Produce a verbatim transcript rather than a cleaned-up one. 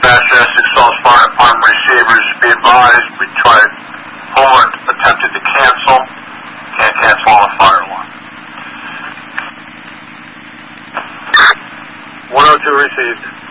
Massachusetts Falls Fire Department receivers, be advised, we tried, Homeland attempted to cancel, can't cancel on a fire alarm. one oh two received.